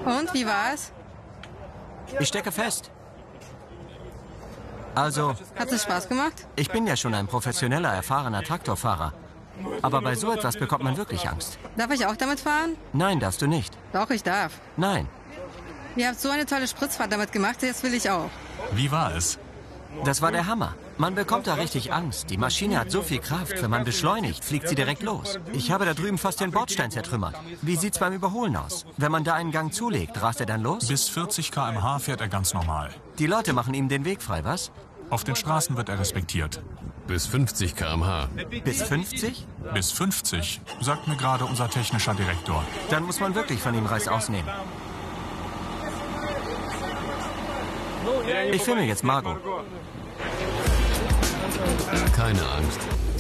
Und, wie war es? Ich stecke fest. Also, Hat es Spaß gemacht? ich bin ja schon ein professioneller, erfahrener Traktorfahrer. Aber bei so etwas bekommt man wirklich Angst. Darf ich auch damit fahren? Nein, darfst du nicht. Doch, ich darf. Nein. Ihr habt so eine tolle Spritzfahrt damit gemacht, jetzt will ich auch. Wie war es? Das war der Hammer. Man bekommt da richtig Angst. Die Maschine hat so viel Kraft. Wenn man beschleunigt, fliegt sie direkt los. Ich habe da drüben fast den Bordstein zertrümmert. Wie sieht's beim Überholen aus? Wenn man da einen Gang zulegt, rast er dann los? Bis 40 km/h fährt er ganz normal. Die Leute machen ihm den Weg frei, was? Auf den Straßen wird er respektiert. Bis 50 km/h. Bis 50? Bis 50, sagt mir gerade unser technischer Direktor. Dann muss man wirklich von ihm Reißaus nehmen. Ich filme jetzt Margot. Keine Angst.